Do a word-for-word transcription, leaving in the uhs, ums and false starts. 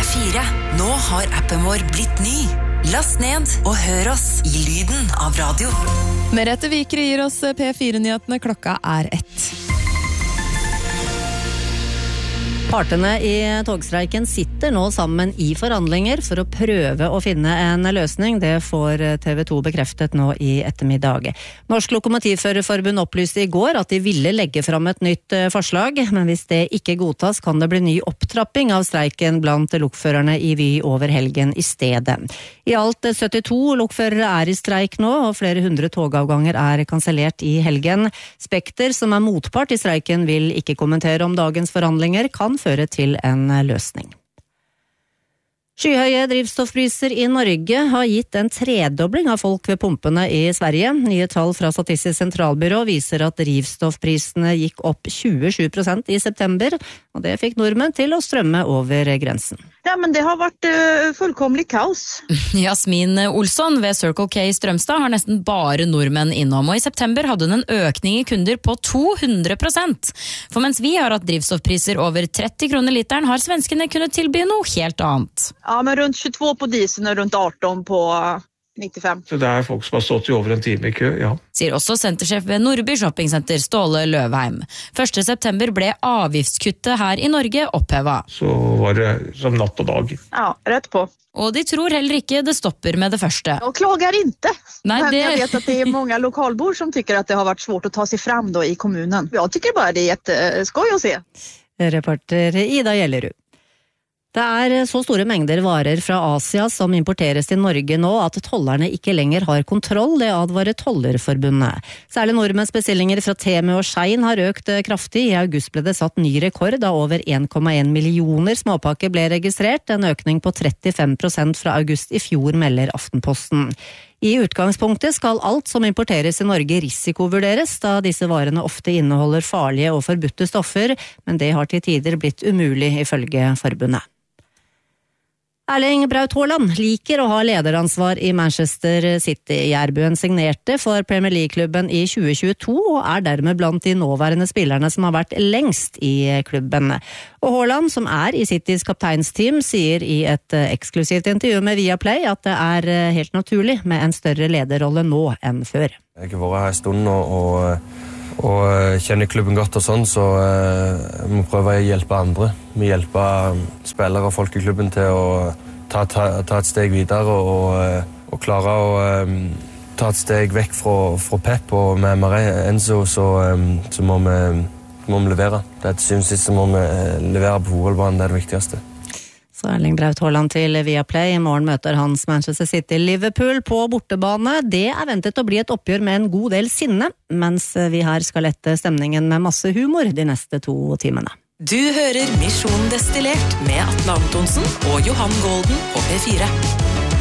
fire. Nå har appen vår blitt ny. Last ned og hør oss i lyden av radio. Merete Vikre gir oss P fire-nyhetene. Klokka er ett. Partene i togstreiken sitter nå sammen i forhandlinger for å prøve å finne en løsning. Det får T V to bekreftet nå i ettermiddag. Norsk Lokomotivførerforbund opplyste i går at de ville legge fram et nytt forslag, men hvis det ikke godtas kan det bli ny opptrapping av streiken blant lokførerne i Vy over helgen i stedet. I alt syttito lokførere er i streik nå, og flere hundre togavganger er kansellert i helgen. Spekter, som er motpart i streiken, vil ikke kommentere om dagens forhandlinger kan føre til en løsning. Skyhøye drivstoffpriser i Norge har gitt en tredobling av folk ved pumpene i Sverige. Nye tall fra Statistisk sentralbyrå viser at drivstoffprisene gikk opp tjuesju prosent i september, og det fikk nordmenn til å strømme over grensen. Ja, men det har vært uh, fullkomlig kaos. Jasmin Olsson ved Circle K i Strømstad har nesten bare nordmenn innom, og i september hadde hun en økning i kunder på to hundre prosent. For mens vi har hatt drivstoffpriser over tretti kroner literen, har svenskene kunnet tilby noe helt annet. Ja, men rundt tjueto på diesel og rundt atten på nittifem. Så det er folk som har stått i over en time i kø, ja. Sier også sentersjef ved Nordby Shoppingsenter, Ståle Løvheim. første september ble avgiftskuttet her i Norge opphevet. Så var det som natt og dag. Ja, rett på. Og de tror heller ikke det stopper med det første. Og klager ikke. Nei, men det... jeg vet at det er mange lokalbor som tykker at det har vært svårt å ta seg frem da, i kommunen. Jeg tykker bare det er jätteskoj å se. Reporter Ida Gjellerud. Det er så store mengder varer fra Asia som importeres til Norge nå at tollerne ikke lenger har kontroll, det advarer Tollerforbundet. Særlig nordmenns bestillinger fra Temu og Shein har økt kraftig. I august ble det satt ny rekord da over en komma en millioner småpakker ble registrert, en økning på trettifem prosent fra august i fjor, melder Aftenposten. I utgangspunktet skal alt som importeres i Norge risikovurderes, da disse varene ofte inneholder farlige og forbudte stoffer, men det har til tider blitt umulig ifølge forbundet. Erling Braut Haaland liker å ha lederansvar i Manchester City. Jærbuen signerte for Premier League-klubben i tjue tjueto og er dermed blant de nåværende spillerne som har vært lengst i klubben. Og Haaland, som er i Citys kapteinsteam, sier i et eksklusivt intervju med Viaplay at det er helt naturlig med en større lederrolle nå enn før. Jeg har vært her en stund og, og, og kjenner klubben godt og sånn, så jeg må prøve å hjelpe andre. Vi hjelper spillere og folk i klubben til å ta, ta, ta et steg videre og, og klare å um, ta et steg vekk fra, fra Pep, og med Marie Enzo så, um, så må, vi, må vi levere. Det er til syvende og sist så må vi levere på fotballbanen, det er det viktigste. Så Erling Braut Haaland til Viaplay. I morgen møter hans Manchester City Liverpool på bortebane. Det er ventet å bli et oppgjør med en god del sinne, mens vi her skal lette stemningen med masse humor de neste to timene. Du hører Misjon Destillert med Atle Antonsen og Johan Golden på P fire.